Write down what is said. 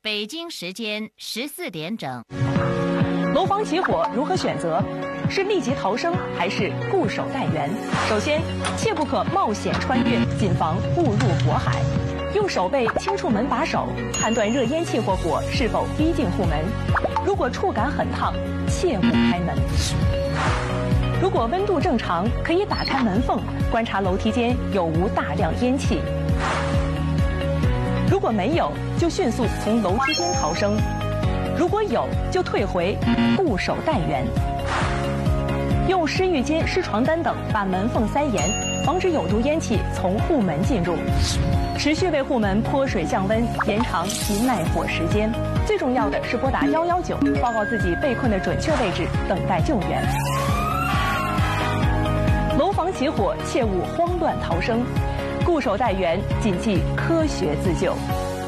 北京时间14点整。 楼房起火如何选择？是立即逃生还是固守待援？首先，切不可冒险穿越，谨防误入火海。用手背轻触门把手，判断热烟气或火是否逼近户门。如果触感很烫，切勿开门。如果温度正常，可以打开门缝，观察楼梯间有无大量烟气。如果没有，就迅速从楼梯间逃生；如果有，就退回，固守待援。用湿浴巾、湿床单等把门缝塞严，防止有毒烟气从户门进入。持续为户门泼水降温，延长其耐火时间。最重要的是拨打119，报告自己被困的准确位置，等待救援。楼房起火，切勿慌乱逃生，固守待援，谨记科学自救。